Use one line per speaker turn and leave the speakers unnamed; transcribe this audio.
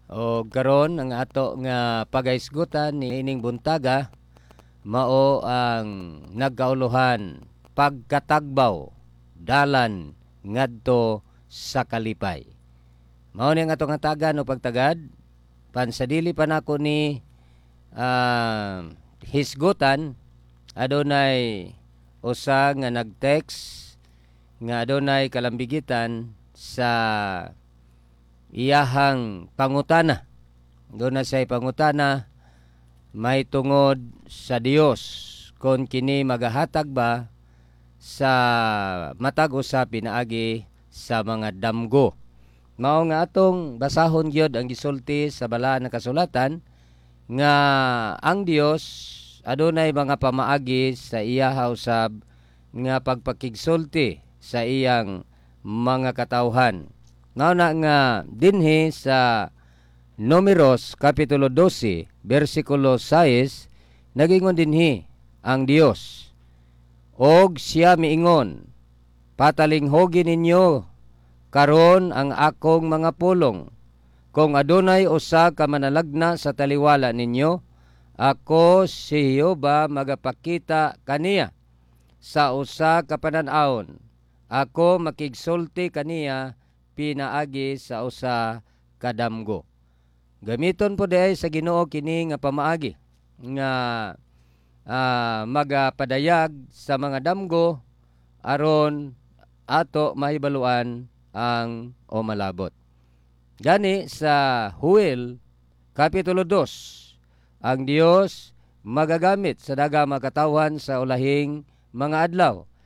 O karon ang ato nga pagaisgutan ni ining buntaga mao ang nagkauluhan pagkatagbaw dalan ngadto sa kalipay. Mao ni ang ato nga tagan o pagtagad pansadili pa nako ni hisgutan adunay usa nga nag-text nga adunay kalambigitan sa iyahang pangutana. Doon na say pangutana may tungod sa Dios kung kini magahatag ba sa matag usa pinaagi sa mga damgo. Mao nga atong basahon gyud ang gisulti sa balaan nga kasulatan nga ang Dios adunay mga pamaagi sa iya usab nga pagpakigsulti sa iyang mga katawhan. Mao na nga dinhi sa Números Kapitulo 12, versikulo 6, nagingon dinhi ang Dios. Og siya miingon, patalinghogi ninyo karon ang akong mga pulong. Kung adunay usa ka manalagna sa taliwala ninyo, ako si Jehova magapakita kaniya sa usa ka panan-awon. Ako makigsulti kaniya pinaagi sa usa ka damgo. Gamiton po diay sa Ginoo kini nga pamaagi nga magapadayag sa mga damgo aron ato mahibaluan ang malabot. Gani sa Huwel Kapitulo 2, ang Dios magagamit sa daghang mga katawhan sa ulahing mga adlaw